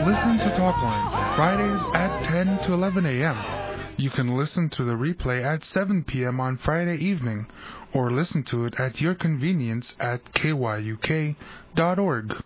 Listen to Talkline Fridays at 10 to 11 a.m. You can listen to the replay at 7 p.m. on Friday evening, or listen to it at your convenience at kyuk.org.